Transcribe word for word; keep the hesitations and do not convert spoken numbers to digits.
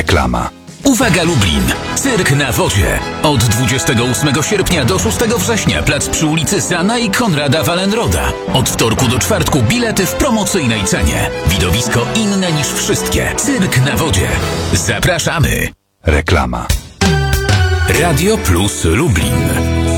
Reklama. Uwaga Lublin! Cyrk na wodzie. Od dwudziestego ósmego sierpnia do szóstego września plac przy ulicy Sana i Konrada Wallenroda. Od wtorku do czwartku bilety w promocyjnej cenie. Widowisko inne niż wszystkie. Cyrk na wodzie. Zapraszamy! Reklama. Radio Plus Lublin.